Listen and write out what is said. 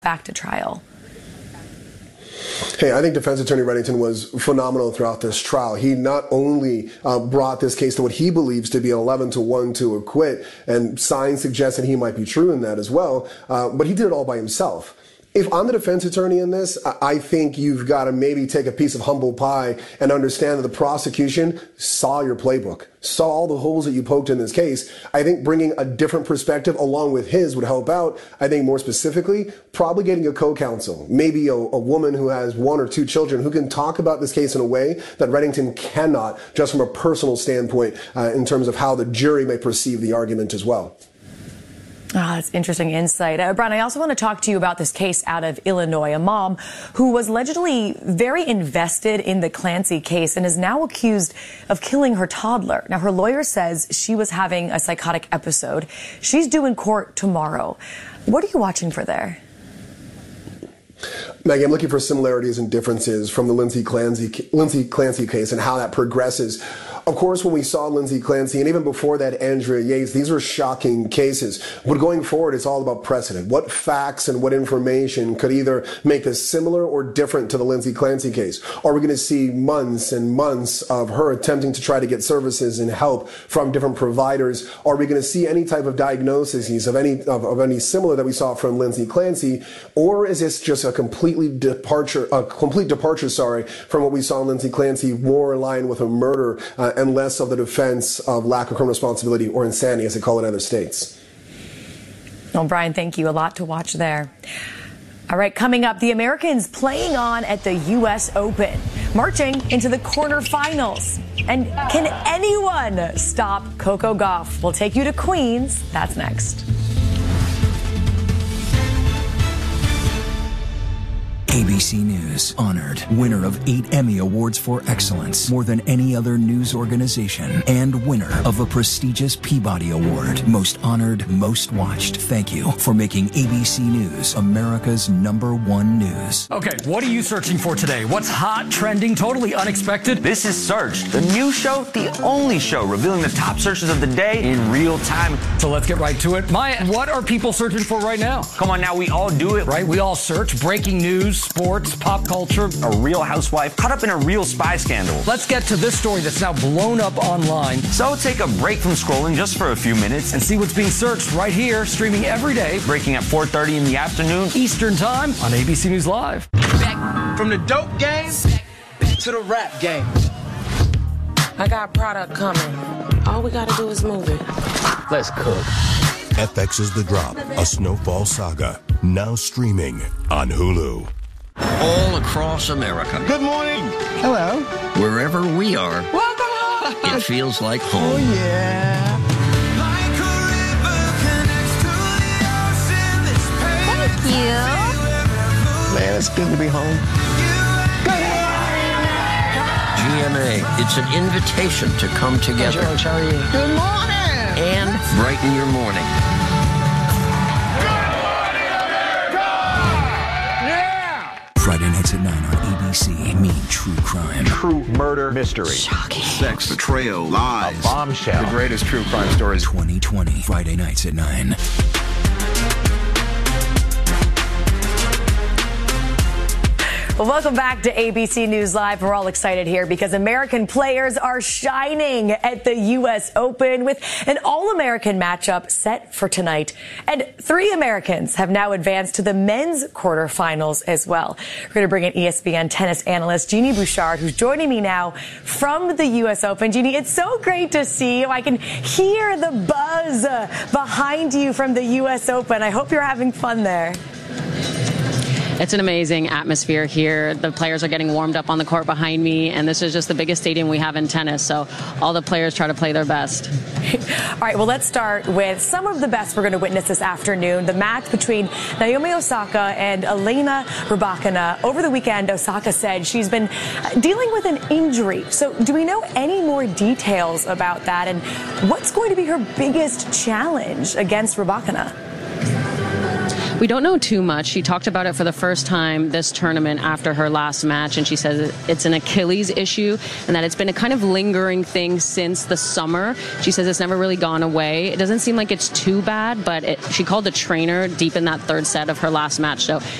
back to trial. Hey, I think defense attorney Reddington was phenomenal throughout this trial. He not only brought this case to what he believes to be an 11-1 to acquit, and signs suggest that he might be true in that as well, but he did it all by himself. If I'm the defense attorney in this, I think you've got to maybe take a piece of humble pie and understand that the prosecution saw your playbook, saw all the holes that you poked in this case. I think bringing a different perspective along with his would help out. I think more specifically, probably getting a co-counsel, maybe a woman who has 1 or 2 children who can talk about this case in a way that Reddington cannot, just from a personal standpoint, in terms of how the jury may perceive the argument as well. That's interesting insight. Brian, I also want to talk to you about this case out of Illinois. A mom who was allegedly very invested in the Clancy case and is now accused of killing her toddler. Now, her lawyer says she was having a psychotic episode. She's due in court tomorrow. What are you watching for there? Maggie, I'm looking for similarities and differences from the Lindsay Clancy case and how that progresses. Of course, when we saw Lindsay Clancy, and even before that, Andrea Yates, these were shocking cases. But going forward, it's all about precedent. What facts and what information could either make this similar or different to the Lindsay Clancy case? Are we going to see months and months of her attempting to try to get services and help from different providers? Are we going to see any type of diagnoses of any similar that we saw from Lindsay Clancy? Or is this just a complete departure from what we saw in Lindsay Clancy, more in line with a murder and less of the defense of lack of criminal responsibility or insanity, as they call it in other states? Well, Brian, thank you. A lot to watch there. All right, coming up, the Americans playing on at the U.S. Open, marching into the quarterfinals. And can anyone stop Coco Gauff? We'll take you to Queens. That's next. ABC News honored winner of 8 Emmy Awards for excellence, more than any other news organization, and winner of a prestigious Peabody Award. Most honored, most watched. Thank you for making ABC News America's #1 news. Okay, what are you searching for today? What's hot, trending, totally unexpected? This is Searched, the new show, the only show revealing the top searches of the day in real time. So let's get right to it. Maya, what are people searching for right now? Come on now, we all do it. Right, we all search breaking news, sports, pop culture. A real housewife caught up in a real spy scandal. Let's get to this story that's now blown up online. So take a break from scrolling just for a few minutes and see what's being searched right here, streaming every day, breaking at 4:30 in the afternoon Eastern Time on ABC News Live. Back from the dope game to the rap game. I got product coming. All we gotta do is move it. Let's cook. FX's The Drop, a Snowfall saga, now streaming on Hulu. All across America. Good morning. Hello. Wherever we are, Welcome home. it feels like home. Oh, yeah. Thank you. Man, it's good to be home. GMA, it's an invitation to come together. George, how are you? Good morning. And brighten your morning. Friday nights at 9 on ABC. Meet true crime. True murder mystery. Shocking. Sex, betrayal, lies. A bombshell. The greatest true crime stories. 2020. Friday nights at 9. Well, welcome back to ABC News Live. We're all excited here because American players are shining at the U.S. Open with an all-American matchup set for tonight. And 3 Americans have now advanced to the men's quarterfinals as well. We're going to bring in ESPN tennis analyst Genie Bouchard, who's joining me now from the U.S. Open. Genie, it's so great to see you. I can hear the buzz behind you from the U.S. Open. I hope you're having fun there. It's an amazing atmosphere here. The players are getting warmed up on the court behind me, and this is just the biggest stadium we have in tennis, so all the players try to play their best. All right, well, let's start with some of the best we're going to witness this afternoon, the match between Naomi Osaka and Elena Rybakina. Over the weekend, Osaka said she's been dealing with an injury. So do we know any more details about that, and what's going to be her biggest challenge against Rybakina? We don't know too much. She talked about it for the first time this tournament after her last match, and she says it's an Achilles issue and that it's been a kind of lingering thing since the summer. She says it's never really gone away. It doesn't seem like it's too bad, but she called the trainer deep in that third set of her last match. So